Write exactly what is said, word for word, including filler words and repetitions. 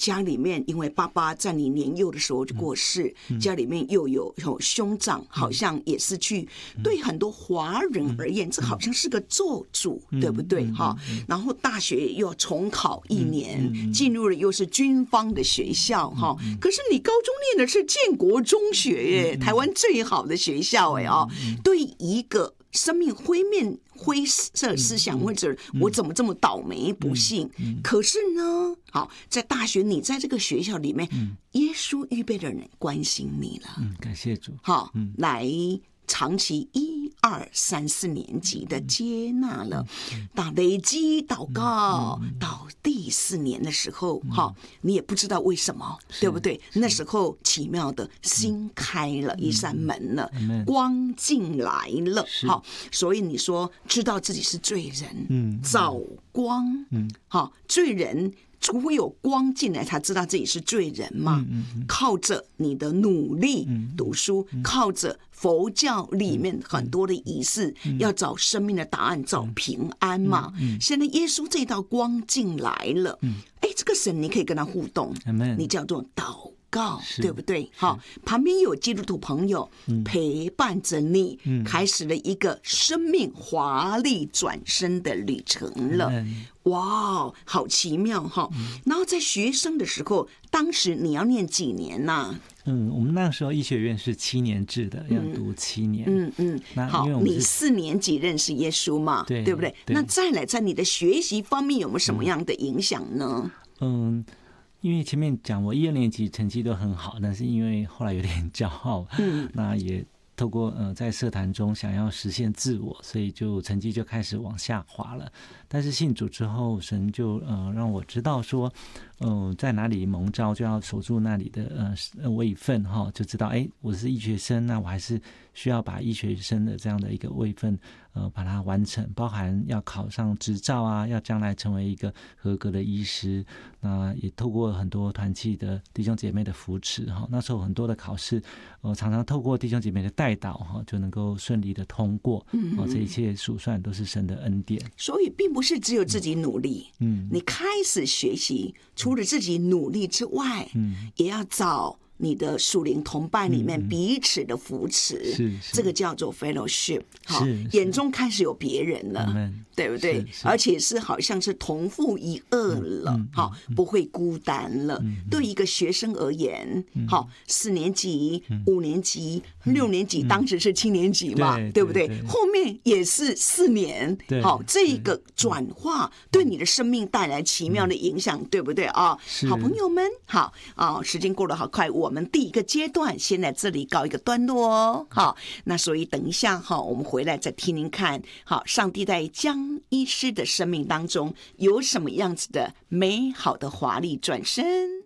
家里面因为爸爸在你年幼的时候就过世，嗯、家里面又有有兄长，好像也是去，嗯、对很多华人而言，嗯、这好像是个咒诅，嗯、对不对？哈、嗯嗯，然后大学又要重考一年，嗯嗯、进入了又是军方的学校，哈、嗯嗯，可是你高中念的是建国中学耶，嗯、台湾最好的学校哎啊，嗯嗯，对一个生命灰面灰色思想，或者我怎么这么倒霉不幸？嗯嗯、可是呢，好，在大学你在这个学校里面，嗯、耶稣预备的人关心你了， 嗯，感谢主， 好，嗯、来长期一二三四年级的接纳了，到累积祷告到第四年的时候，哈，你也不知道为什么，对不对？那时候奇妙的心开了一扇门了，光进来了，好，所以你说知道自己是罪人，找光，好，罪人。除非有光进来，才知道自己是罪人嘛。嗯嗯、靠着你的努力读书，嗯、靠着佛教里面很多的仪式，嗯、要找生命的答案，找平安嘛。嗯嗯、现在耶稣这道光进来了，哎、嗯，这个神你可以跟他互动，嗯、你叫做祷告，对不对？好，旁边有基督徒朋友陪伴着你，嗯、开始了一个生命华丽转身的旅程了。嗯哇，好奇妙哈！嗯、然后在学生的时候，当时你要念几年呐、啊？ 嗯，我们那时候医学院是七年制的，要读七年。嗯嗯， 嗯好，你四年级认识耶稣嘛？对，对不对？对那再来，在你的学习方面有没有什么样的影响呢？ 嗯。因为前面讲我一二年级成绩都很好，但是因为后来有点骄傲，嗯，那也透过呃在社团中想要实现自我，所以就成绩就开始往下滑了。但是信主之后，神就呃让我知道说，呃在哪里蒙召就要守住那里的呃位分哈，就知道哎我是医学生，那我还是需要把医学生的这样的一个位分呃把它完成，包含要考上执照啊，要将来成为一个合格的医师。那也透过很多团契的弟兄姐妹的扶持哈，那时候很多的考试，呃常常透过弟兄姐妹的带导哈，就能够顺利的通过。嗯，这一切数算都是神的恩典。 所以并不是只有自己努力，嗯，你开始学习，除了自己努力之外，嗯，也要找你的属灵同伴里面彼此的扶持，是、嗯、这个叫做 fellowship， 好，眼中开始有别人了，对不对？而且是好像是同父一轭了，嗯、好，不会孤单了。嗯、对一个学生而言，嗯、好，四年级、嗯、五年级、嗯、六年级，当时是七年级嘛，嗯、对不对？对对对，后面也是四年，好，这个转化对你的生命带来奇妙的影响，嗯、对不对啊？好朋友们，好啊，时间过得好快，我们第一个阶段先在这里告一个段落哦。好，那所以等一下哈，我们回来再听听看，好，上帝在江医师的生命当中有什么样子的美好的华丽转身。